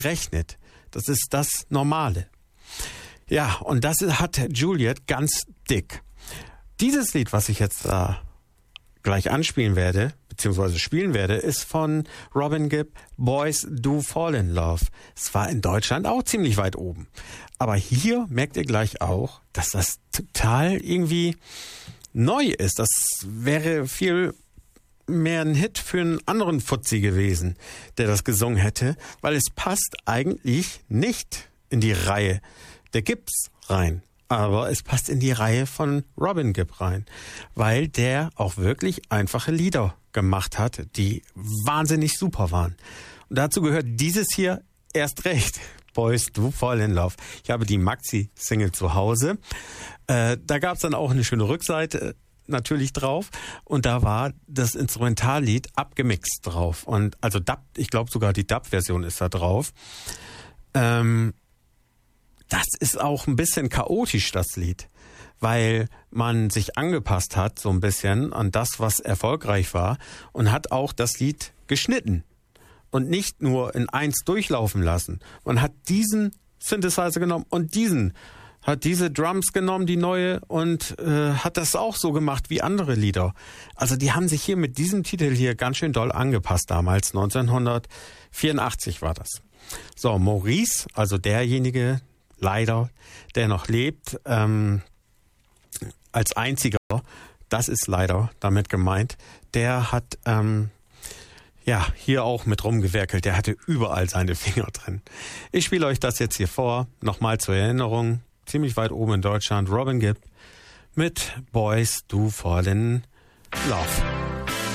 rechnet. Das ist das Normale. Ja, und das hat Juliet ganz dick. Dieses Lied, was ich jetzt da gleich anspielen werde, beziehungsweise spielen werde, ist von Robin Gibb, Boys Do Fall in Love. Es war in Deutschland auch ziemlich weit oben. Aber hier merkt ihr gleich auch, dass das total irgendwie neu ist. Das wäre viel mehr ein Hit für einen anderen Fuzzi gewesen, der das gesungen hätte, weil es passt eigentlich nicht in die Reihe der Gibbs rein. Aber es passt in die Reihe von Robin Gibb rein, weil der auch wirklich einfache Lieder gemacht hat, die wahnsinnig super waren. Und dazu gehört dieses hier erst recht, Boys Do Fall in Love. Ich habe die Maxi-Single zu Hause. Da gab es dann auch eine schöne Rückseite natürlich drauf und da war das Instrumentallied abgemixt drauf. Und also Dub, ich glaube sogar die Dub-Version ist da drauf. Das ist auch ein bisschen chaotisch, das Lied, weil man sich angepasst hat so ein bisschen an das, was erfolgreich war und hat auch das Lied geschnitten und nicht nur in eins durchlaufen lassen. Man hat diesen Synthesizer genommen und hat diese Drums genommen, die neue, und hat das auch so gemacht wie andere Lieder. Also die haben sich hier mit diesem Titel hier ganz schön doll angepasst damals, 1984 war das. So, Maurice, also derjenige, leider, der noch lebt, als einziger, das ist leider damit gemeint, der hat hier auch mit rumgewerkelt, der hatte überall seine Finger drin. Ich spiele euch das jetzt hier vor, nochmal zur Erinnerung, ziemlich weit oben in Deutschland, Robin Gibb mit Boys Do Fall in Love.